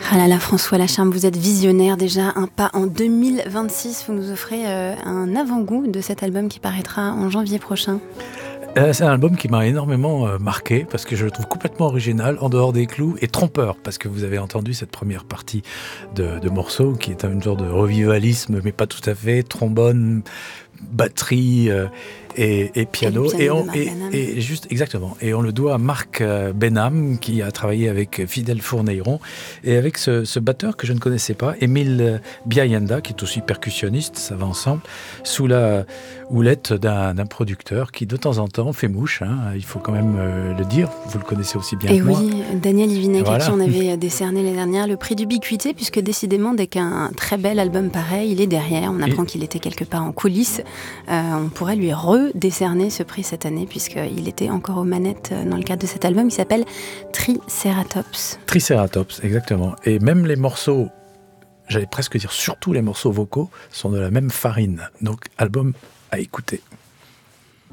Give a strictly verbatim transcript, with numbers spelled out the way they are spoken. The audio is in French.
Ah là là, François Lacharme, vous êtes visionnaire déjà, un pas en deux mille vingt-six. Vous nous offrez euh, un avant-goût de cet album qui paraîtra en janvier prochain. Euh, c'est un album qui m'a énormément euh, marqué parce que je le trouve complètement original, en dehors des clous, et trompeur parce que vous avez entendu cette première partie de, de morceau qui est une sorte de revivalisme, mais pas tout à fait, trombone, batterie euh, et, et piano. Et, et, on, et, et juste exactement. Et on le doit à Marc Benham qui a travaillé avec Fidel Fourneyron et avec ce, ce batteur que je ne connaissais pas, Émile Biayenda, qui est aussi percussionniste, ça va ensemble, sous la houlette d'un, d'un producteur qui de temps en temps fait mouche. Hein, il faut quand même euh, le dire. Vous le connaissez aussi bien et que oui, moi. Daniel Yvinek, Voilà. à qui on avait décerné l'année dernière le prix d'ubiquité, puisque décidément, dès qu'un très bel album pareil, il est derrière. On apprend et... qu'il était quelque part en coulisses. Euh, on pourrait lui redécerner ce prix cette année, puisqu'il était encore aux manettes dans le cadre de cet album qui s'appelle Triceratops. Triceratops, exactement. Et même les morceaux, j'allais presque dire surtout les morceaux vocaux, sont de la même farine. Donc, album à écouter.